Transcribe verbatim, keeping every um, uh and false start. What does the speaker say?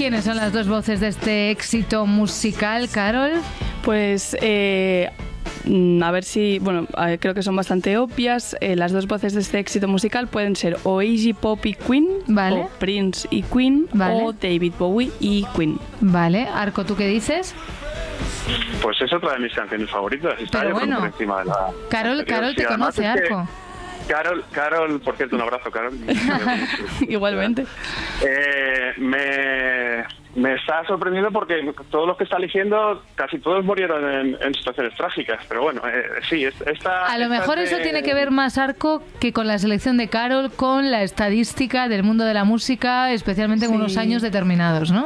¿Quiénes son las dos voces de este éxito musical, Carol? Pues eh, a ver si, bueno, creo que son bastante obvias. Eh, las dos voces de este éxito musical pueden ser o Iggy Pop y Queen, vale. o Prince y Queen, vale. o David Bowie y Queen. Vale, Arco, ¿tú qué dices? Pues es otra de mis canciones favoritas. Está Pero bueno, por encima de la Carol, anterior. Carol te Sí, conoce, es que Arco. Carol, Carol, por cierto, un abrazo, Carol. Igualmente. Eh, me, me está sorprendiendo porque todos los que está eligiendo, casi todos murieron en, en situaciones trágicas. Pero bueno, eh, sí, esta... A lo esta mejor de... eso tiene que ver más, Arco, que con la selección de Carol, con la estadística del mundo de la música, especialmente en Sí. unos años determinados, ¿no?